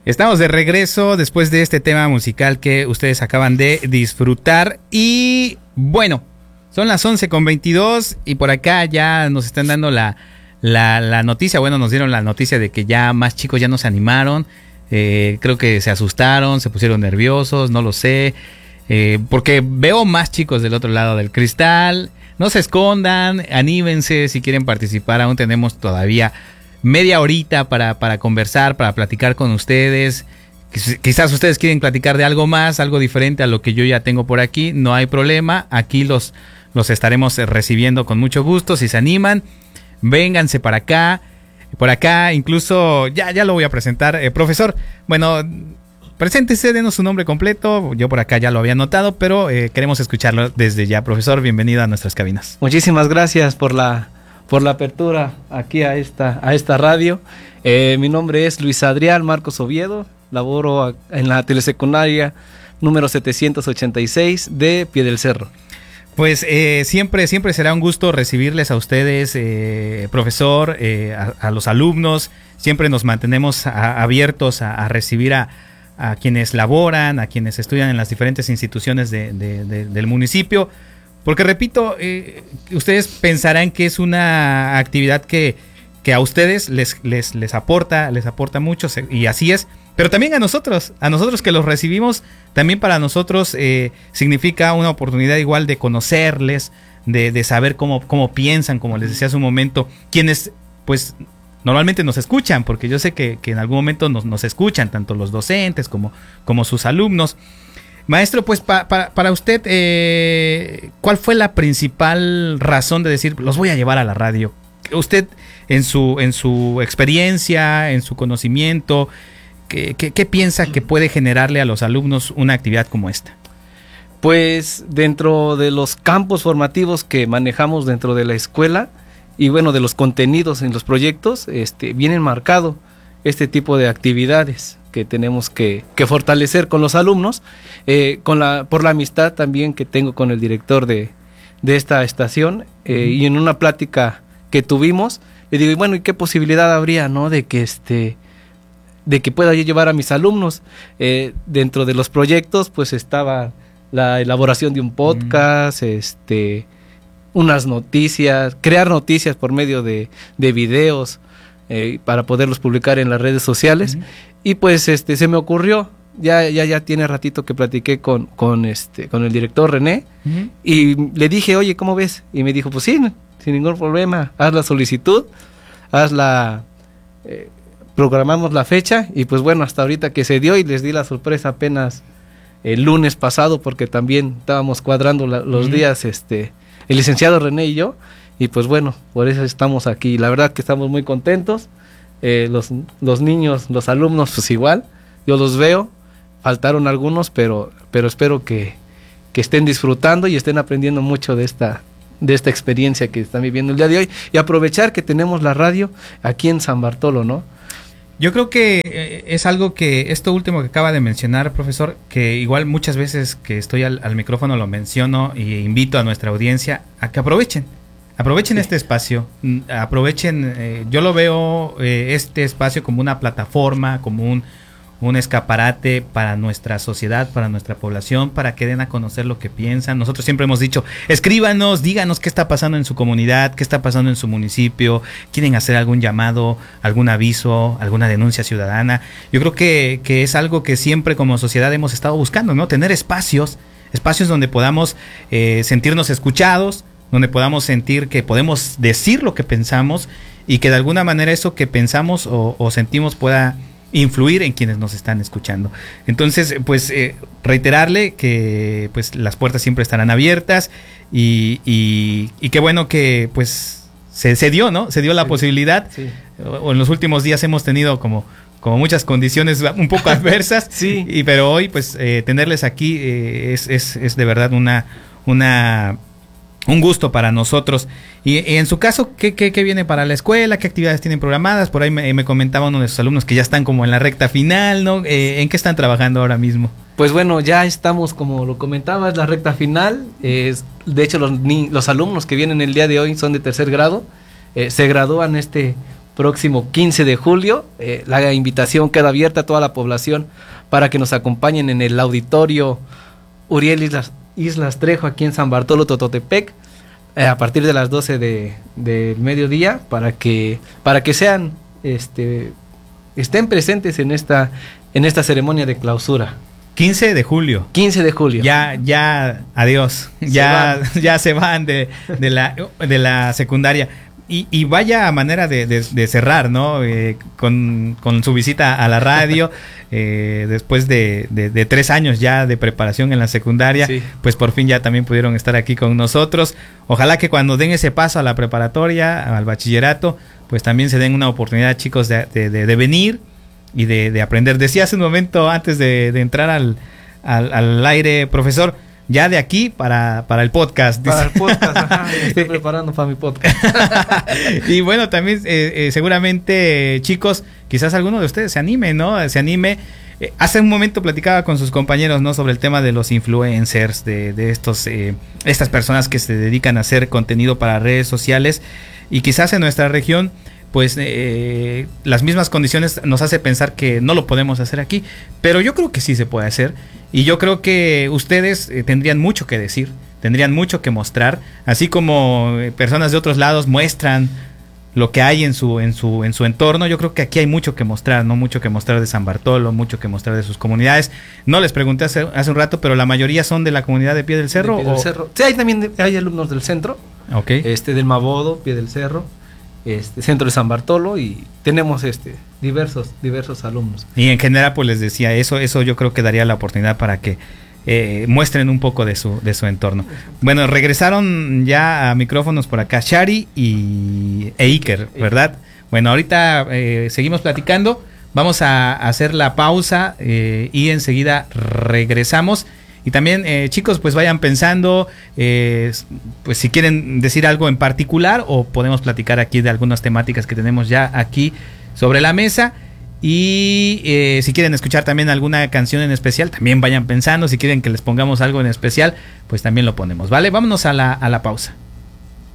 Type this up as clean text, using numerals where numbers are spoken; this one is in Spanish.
Estamos de regreso después de este tema musical que ustedes acaban de disfrutar. Y bueno, son las 11:22 y por acá ya nos están dando la noticia. Bueno, nos dieron la noticia de que ya más chicos ya no se animaron. Creo que se asustaron, se pusieron nerviosos, no lo sé. Porque veo más chicos del otro lado del cristal. No se escondan, anímense si quieren participar. Aún tenemos todavía media horita para conversar, para platicar con ustedes. Quizás ustedes quieren platicar de algo más, algo diferente a lo que yo ya tengo por aquí. No hay problema, aquí los estaremos recibiendo con mucho gusto. Si se animan, vénganse para acá. Por acá incluso, ya lo voy a presentar. Profesor, bueno, preséntese, denos su nombre completo. Yo por acá ya lo había anotado, pero queremos escucharlo desde ya. Profesor, bienvenido a nuestras cabinas. Muchísimas gracias por la apertura aquí a esta radio. Mi nombre es Luis Adrián Marcos Oviedo, laboro en la telesecundaria número 786 de Pie del Cerro. Pues siempre será un gusto recibirles a ustedes, profesor, a los alumnos. Siempre nos mantenemos abiertos a recibir a quienes laboran, a quienes estudian en las diferentes instituciones del municipio. Porque repito, ustedes pensarán que es una actividad que a ustedes les aporta mucho, y así es. Pero también a nosotros que los recibimos, también para nosotros significa una oportunidad igual de conocerles, de saber cómo piensan, como les decía hace un momento, quienes pues normalmente nos escuchan, porque yo sé que en algún momento nos escuchan, tanto los docentes como sus alumnos. Maestro, pues para usted, ¿cuál fue la principal razón de decir, los voy a llevar a la radio? Usted, en su experiencia, en su conocimiento, ¿qué piensa que puede generarle a los alumnos una actividad como esta? Pues dentro de los campos formativos que manejamos dentro de la escuela, y bueno, de los contenidos en los proyectos, vienen marcado este tipo de actividades que tenemos que fortalecer con los alumnos, por la amistad también que tengo con el director de esta estación, y en una plática que tuvimos, le digo, bueno, ¿y qué posibilidad habría, no, de que pueda yo llevar a mis alumnos? Dentro de los proyectos, pues estaba la elaboración de un podcast, unas noticias, crear noticias por medio de videos, para poderlos publicar en las redes sociales. Y pues se me ocurrió, ya tiene ratito que platiqué con el director René, y le dije, oye, ¿cómo ves? Y me dijo, pues sí, sin ningún problema, haz la solicitud, programamos la fecha, y pues bueno, hasta ahorita que se dio, y les di la sorpresa apenas el lunes pasado, porque también estábamos cuadrando los días, el licenciado René y yo, y pues bueno, por eso estamos aquí. La verdad que estamos muy contentos. Los niños, los alumnos, pues igual, yo los veo, faltaron algunos, pero espero que estén disfrutando y estén aprendiendo mucho de esta experiencia que están viviendo el día de hoy, y aprovechar que tenemos la radio aquí en San Bartolo, ¿no? Yo creo que es algo que esto último que acaba de mencionar, profesor, que igual muchas veces que estoy al micrófono lo menciono y invito a nuestra audiencia a que aprovechen sí. Este espacio, aprovechen, yo lo veo este espacio como una plataforma, como un escaparate para nuestra sociedad, para nuestra población, para que den a conocer lo que piensan. Nosotros siempre hemos dicho, escríbanos, díganos qué está pasando en su comunidad, qué está pasando en su municipio, quieren hacer algún llamado, algún aviso, alguna denuncia ciudadana. Yo creo que es algo que siempre como sociedad hemos estado buscando, ¿no? Tener espacios donde podamos sentirnos escuchados, donde podamos sentir que podemos decir lo que pensamos y que de alguna manera eso que pensamos o sentimos pueda influir en quienes nos están escuchando. Entonces, pues reiterarle que pues las puertas siempre estarán abiertas y qué bueno que pues se dio, ¿no? Se dio la posibilidad. Sí. O en los últimos días hemos tenido como muchas condiciones un poco adversas, sí. Pero hoy pues tenerles aquí es de verdad un gusto para nosotros. Y en su caso, ¿qué viene para la escuela? ¿Qué actividades tienen programadas? Por ahí me comentaba uno de sus alumnos que ya están como en la recta final, ¿no? ¿En qué están trabajando ahora mismo? Pues bueno, ya estamos, como lo comentabas, la recta final. De hecho, los alumnos que vienen el día de hoy son de tercer grado. Se gradúan este próximo 15 de julio. La invitación queda abierta a toda la población para que nos acompañen en el auditorio Uriel Islas Trejo, aquí en San Bartolo, Tototepec, a partir de las 12 del mediodía, para que sean, estén presentes en esta ceremonia de clausura. 15 de julio. 15 de julio. Ya, adiós. Ya se van de la secundaria. Y vaya manera de cerrar, ¿no? Con su visita a la radio, después de 3 años ya de preparación en la secundaria, sí. Pues por fin ya también pudieron estar aquí con nosotros. Ojalá que cuando den ese paso a la preparatoria, al bachillerato, pues también se den una oportunidad, chicos, de venir y de aprender. Decía hace un momento, antes de entrar al aire, profesor, ya de aquí para el podcast. Para el podcast, ajá, me estoy preparando para mi podcast. Y bueno, también seguramente, chicos, quizás alguno de ustedes se anime, ¿no? Se anime. Hace un momento platicaba con sus compañeros, ¿no? Sobre el tema de los influencers, de estas personas que se dedican a hacer contenido para redes sociales. Y quizás en nuestra región, pues las mismas condiciones nos hace pensar que no lo podemos hacer aquí, pero yo creo que sí se puede hacer, y yo creo que ustedes tendrían mucho que decir, tendrían mucho que mostrar, así como personas de otros lados muestran lo que hay en su entorno. Yo creo que aquí hay mucho que mostrar, ¿no? Mucho que mostrar de San Bartolo, mucho que mostrar de sus comunidades. No les pregunté hace un rato, pero la mayoría son de la comunidad de Pie del Cerro. De Pie del Cerro. Sí, hay alumnos del centro, okay. Del Mabodo, Pie del Cerro, centro de San Bartolo, y tenemos diversos alumnos. Y en general, pues les decía, eso yo creo que daría la oportunidad para que muestren un poco de su entorno. Bueno, regresaron ya a micrófonos por acá Shari e Iker, ¿verdad? Bueno, ahorita seguimos platicando, vamos a hacer la pausa y enseguida regresamos. Y también, chicos, pues vayan pensando, pues si quieren decir algo en particular, o podemos platicar aquí de algunas temáticas que tenemos ya aquí sobre la mesa. Y si quieren escuchar también alguna canción en especial, también vayan pensando. Si quieren que les pongamos algo en especial, pues también lo ponemos, ¿vale? Vámonos a la pausa.